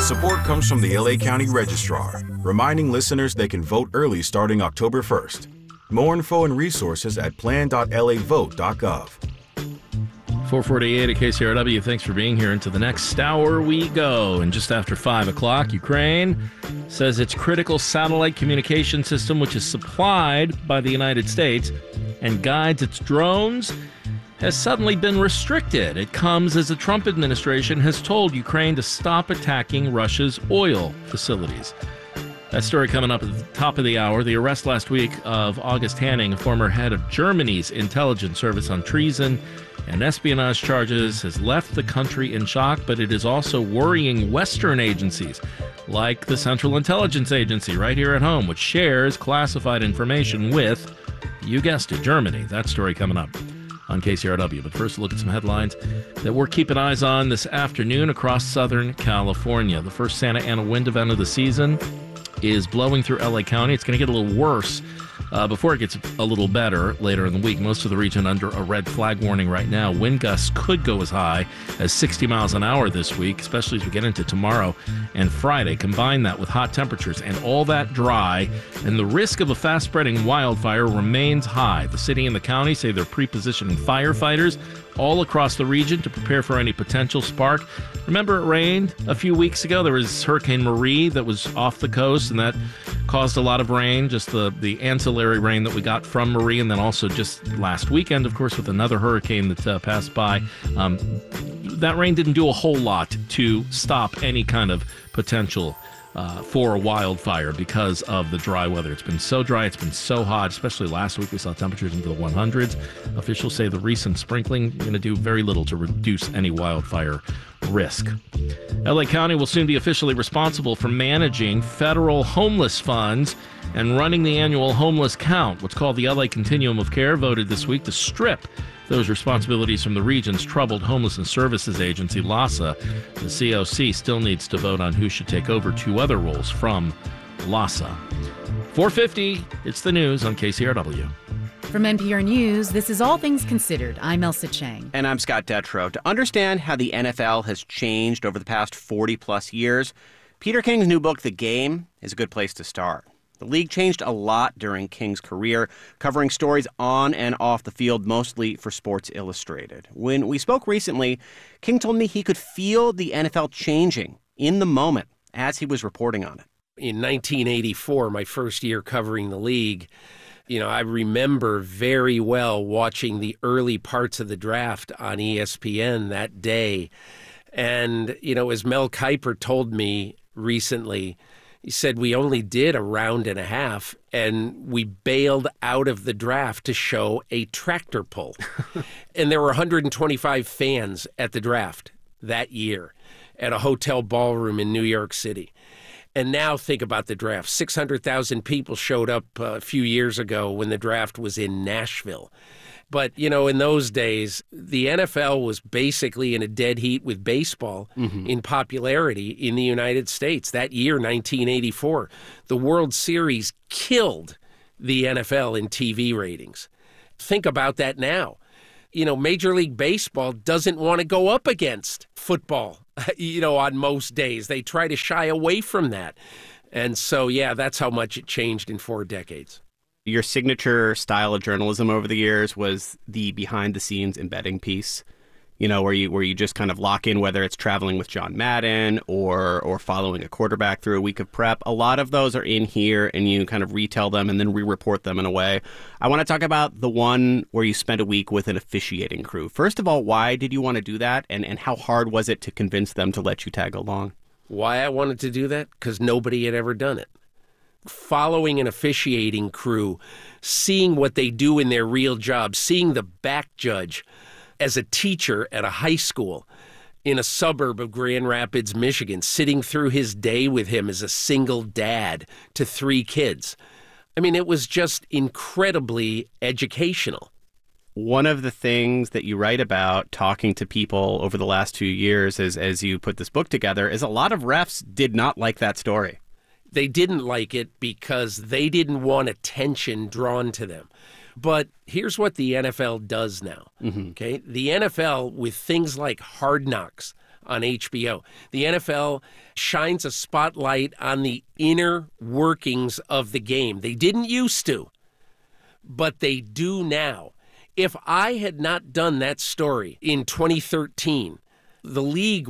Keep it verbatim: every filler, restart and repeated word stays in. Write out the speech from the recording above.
Support comes from the L A County Registrar, reminding listeners they can vote early starting October first. More info and resources at plan dot l a vote dot gov. four forty-eight at K C R W. Thanks for being here. Into the next hour we go. And just after five o'clock, Ukraine says its critical satellite communication system, which is supplied by the United States and guides its drones, has suddenly been restricted. It comes as the Trump administration has told Ukraine to stop attacking Russia's oil facilities. That story coming up at the top of the hour. The arrest last week of August Hanning, a former head of Germany's intelligence service, on treason and espionage charges, has left the country in shock, but it is also worrying Western agencies like the Central Intelligence Agency right here at home, which shares classified information with, you guessed it, Germany. That story coming up on K C R W. But first, look at some headlines that we're keeping eyes on this afternoon across Southern California. The first Santa Ana wind event of the season is blowing through L A County. It's going to get a little worse uh, before it gets a little better later in the week. Most of the region under a red flag warning right now. Wind gusts could go as high as sixty miles an hour this week, especially as we get into tomorrow and Friday. Combine that with hot temperatures and all that dry, and the risk of a fast-spreading wildfire remains high. The city and the county say they're pre-positioning firefighters all across the region to prepare for any potential spark. Remember, it rained a few weeks ago. There was Hurricane Marie that was off the coast, and that caused a lot of rain, just the, the ancillary rain that we got from Marie, and then also just last weekend, of course, with another hurricane that uh, passed by. Um, that rain didn't do a whole lot to stop any kind of potential Uh, for a wildfire because of the dry weather. It's been so dry, it's been so hot, especially last week we saw temperatures into the one hundreds. Officials say the recent sprinkling is going to do very little to reduce any wildfire risk. L A County will soon be officially responsible for managing federal homeless funds and running the annual homeless count. What's called the L A Continuum of Care voted this week to strip those responsibilities from the region's troubled homelessness services agency, LAHSA. The C O C still needs to vote on who should take over two other roles from LAHSA. four fifty, it's the news on K C R W. From N P R News, this is All Things Considered. I'm Elsa Chang. And I'm Scott Detrow. To understand how the N F L has changed over the past forty-plus years, Peter King's new book, The Game, is a good place to start. The league changed a lot during King's career, covering stories on and off the field, mostly for Sports Illustrated. When we spoke recently, King told me he could feel the N F L changing in the moment as he was reporting on it. In nineteen eighty-four, my first year covering the league, you know, I remember very well watching the early parts of the draft on E S P N that day. And, you know, as Mel Kiper told me recently, he said we only did a round and a half, and we bailed out of the draft to show a tractor pull. And there were one hundred twenty-five fans at the draft that year at a hotel ballroom in New York City. And now think about the draft. six hundred thousand people showed up a few years ago when the draft was in Nashville. But, you know, in those days, the N F L was basically in a dead heat with baseball mm-hmm. in popularity in the United States. That year, nineteen eighty-four, the World Series killed the N F L in T V ratings. Think about that now. You know, Major League Baseball doesn't want to go up against football, you know, on most days. They try to shy away from that. And so, yeah, that's how much it changed in four decades. Your signature style of journalism over the years was the behind-the-scenes embedding piece, you know, where you where you just kind of lock in, whether it's traveling with John Madden or or following a quarterback through a week of prep. A lot of those are in here, and you kind of retell them and then re-report them in a way. I want to talk about the one where you spent a week with an officiating crew. First of all, why did you want to do that, and, and how hard was it to convince them to let you tag along? Why I wanted to do that? Because nobody had ever done it. Following an officiating crew, seeing what they do in their real job, seeing the back judge as a teacher at a high school in a suburb of Grand Rapids, Michigan, sitting through his day with him as a single dad to three kids. I mean, it was just incredibly educational. One of the things that you write about talking to people over the last two years as, as you put this book together is a lot of refs did not like that story. They didn't like it because they didn't want attention drawn to them. But here's what the N F L does now, mm-hmm. okay? The N F L, with things like Hard Knocks on H B O. The N F L shines a spotlight on the inner workings of the game. They didn't used to, but they do now. If I had not done that story in twenty thirteen, the league